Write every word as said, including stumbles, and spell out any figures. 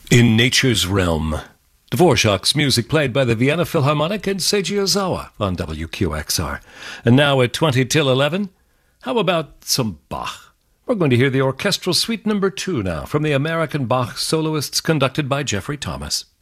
In Nature's Realm, Dvorak's music played by the Vienna Philharmonic and Seiji Ozawa on W Q X R. And now at twenty till eleven, how about some Bach? We're going to hear the Orchestral Suite number two now from the American Bach soloists conducted by Jeffrey Thomas.